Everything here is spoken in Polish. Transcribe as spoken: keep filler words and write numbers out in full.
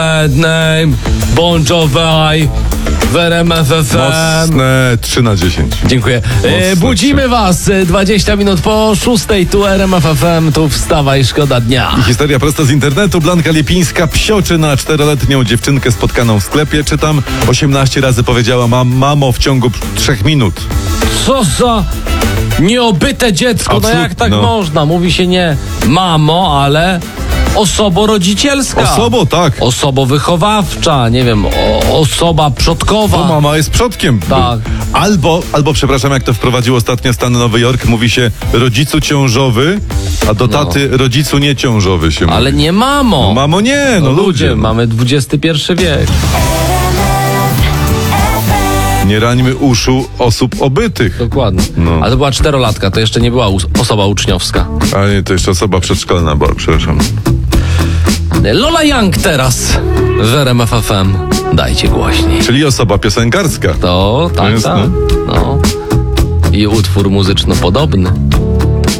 name, Bon Jovi, w R M F F M. Mocne trzy na dziesięć. Dziękuję. E, budzimy was e, dwadzieścia minut po szóstej, tu R M F F M, tu wstawaj, szkoda dnia. I historia prosto z internetu. Blanka Lipińska psioczy na czteroletnią dziewczynkę spotkaną w sklepie. Czytam, osiemnaście razy powiedziała mam, mamo w ciągu trzech minut. Co za nieobyte dziecko, Absolut- no jak tak no. można? Mówi się nie mamo, ale osobo rodzicielska. Osobo, tak. Osobo wychowawcza, nie wiem, o, osoba przodkowa. Bo mama jest przodkiem. Tak. Albo, albo, przepraszam, jak to wprowadził ostatnio stan Nowy Jork, mówi się rodzicu ciążowy, a do No. taty rodzicu nieciążowy się mówi. Ale nie mamo. No mamo nie, no, No ludzie. ludzie, no. mamy dwudziesty pierwszy wiek. Nie rańmy uszu osób obytych. Dokładnie. No. A to była czterolatka, to jeszcze nie była us- osoba uczniowska. A nie, to jeszcze osoba przedszkolna była, przepraszam. Lola Young teraz w R M F F M. Dajcie głośniej. Czyli osoba piosenkarska. To tak, jest, tak. No. I utwór muzyczno podobny.